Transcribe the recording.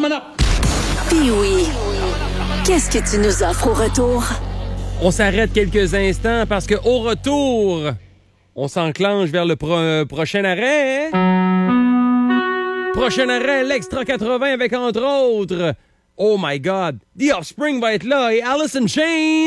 coming up. Puis oui, qu'est-ce que tu nous offres au retour? On s'arrête quelques instants parce que au retour, on s'enclenche vers le prochain arrêt. Prochain arrêt, l'Extra 80 avec entre autres, oh my God, The Offspring va être là et Alice in Chains.